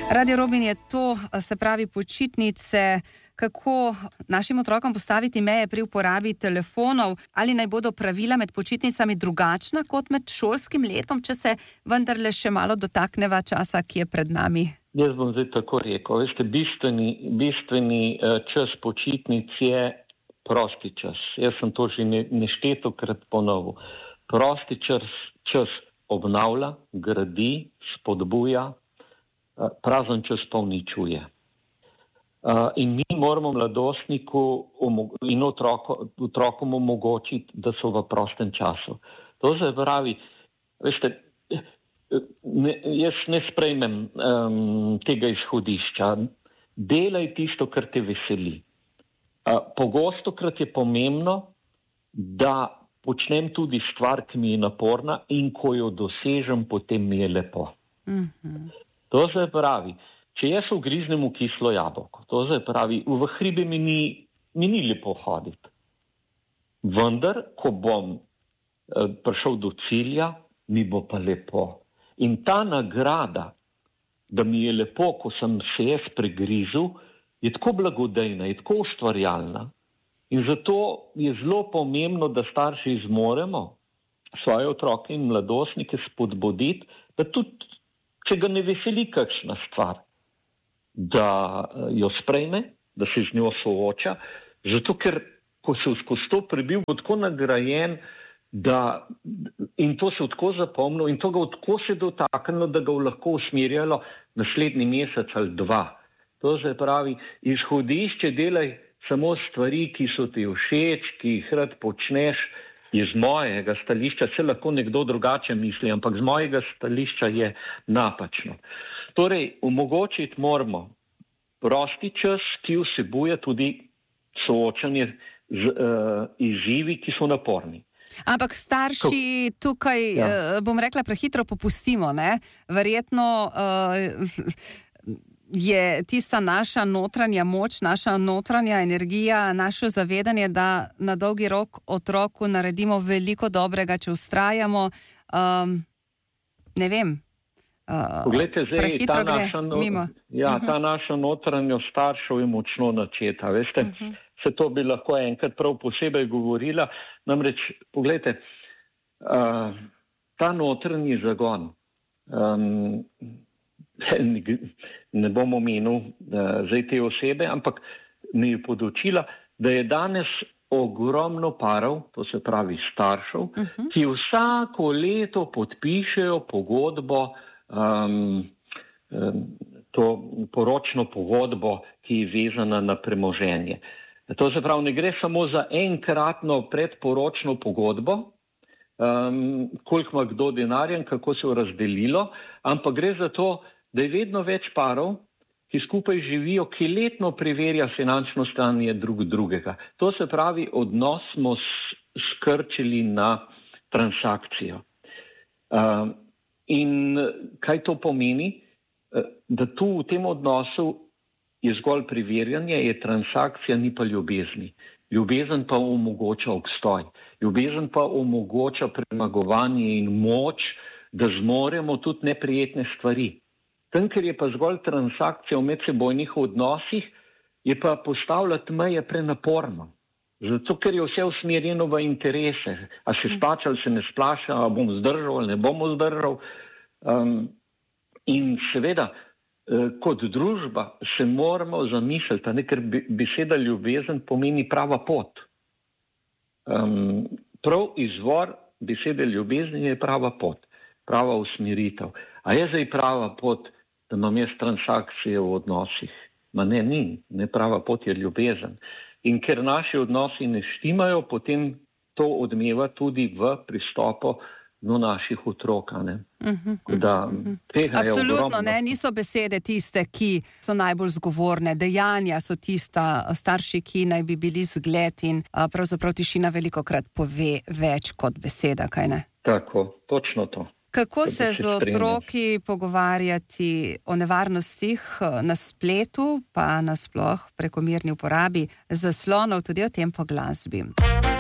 Radio Robin je to, se pravi počitnice, kako našim otrokom postaviti meje pri uporabi telefonov, ali naj bodo pravila med počitnicami drugačna kot med šolskim letom, če se vendarle še malo dotakneva časa, ki je pred nami. Jaz bom zdaj tako rekel. Veste, bistveni čas počitnic je prosti čas. Jaz sem to že neštetokrat ponovil. Prosti čas obnavlja, gradi, spodbuja, prazen čas pa uničuje. In mi moramo mladostniku in otrokom omogočiti, da so v prostem času. To se pravi, veste, jaz ne sprejmem tega izhodišča. Delaj tisto, kar te veseli. Pogostokrat je pomembno, da počnem tudi stvar, ki mi je naporna in ko jo dosežem, potem mi je lepo. Mm-hmm. To se pravi, če jaz ugriznem v kislo jabolko, to se pravi, v hribe mi ni lepo hoditi. Vendar, ko bom prišel do cilja, mi bo pa lepo. In ta nagrada, da mi je lepo, ko sem se jaz pregrizel, je tako blagodejna, je tako ustvarjalna. In zato je zelo pomembno, da starši zmoremo svoje otroke in mladostnike spodbuditi, da tudi, če ga ne veseli kakšna stvar, da jo sprejme, da se z njo sooča, zato ker, ko se skozi to prebil, bo tako nagrajen, in to se tako zapomnil, in to ga tako se dotaknilo, da ga lahko usmerjalo naslednji mesec ali 2. To se pravi, izhodišče delaj samo stvari, ki so ti všeč, ki jih rad počneš, iz mojega stališča, se lahko nekdo drugače misli, ampak z mojega stališča je napačno. Torej, omogočiti moramo prosti čas, ki vsebuje tudi soočanje z izzivi, ki so naporni. Ampak starši tukaj, bom rekla, prehitro popustimo, ne? Verjetno je tista naša notranja moč, naša notranja energija, naše zavedanje, da na dolgi rok otroku naredimo veliko dobrega, če vztrajamo, ne vem, Poglejte, zdaj, prehitro gre mimo. Ja, ta naša notranja staršev je močno načeta, veste, se to bi lahko enkrat prav posebej govorila, namreč, poglejte, ta notranji zagon, ne bom omenil zdaj te osebe, ampak mi je podočila, da je danes ogromno parov, to se pravi staršev, ki vsako leto podpišejo pogodbo, to poročno pogodbo, ki je vezana na premoženje. To se pravi, ne gre samo za enkratno predporočno pogodbo, koliko ima kdo denarja in kako se je razdelilo, ampak gre za to, da je vedno več parov, ki skupaj živijo, ki letno preverja finančno stanje drugega. To se pravi, odnos smo skrčili na transakcijo. In kaj to pomeni? Da tu v tem odnosu je zgolj preverjanje, je transakcija, ni pa ljubezni. Ljubezen pa omogoča obstoj. Ljubezen pa omogoča premagovanje in moč, da zmoremo tudi neprijetne stvari. Tam, ker je pa zgolj transakcija v medsebojnih odnosih, je pa postavljati meje prenaporno. Zato, ker je vse usmerjeno v interese. A se splača ali se ne splača, a bom zdržal ali ne bom zdržal. In seveda, kot družba se moramo zamisliti, ker beseda ljubezen pomeni prava pot. Prav izvor besede ljubezni je prava pot, prava usmeritev. A je zdaj prava pot, da imam jaz transakcije v odnosih? Ma ne, ni. Ne, prava pot je ljubezen. In ker naši odnosi ne štimajo, potem to odmeva tudi v pristopu do naših otrok. Absolutno, ne, niso besede tiste, ki so najbolj zgovorne. Dejanja so tista, starši, ki naj bi bili zgled in pravzaprav tišina velikokrat pove več kot beseda, kaj ne? Tako, točno to. Kako se z otroki pogovarjati o nevarnostih na spletu, pa nasploh prekomerni uporabi zaslonov, tudi o tem po glasbi?